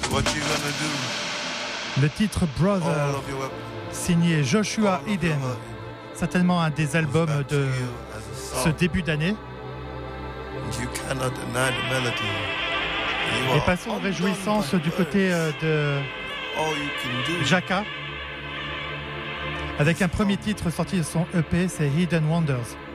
Le titre Brother, signé Joshua Eden, certainement un des albums de ce début d'année. Et passons aux réjouissances du côté de Jaka, avec un premier titre sorti de son EP, c'est Hidden Wonders.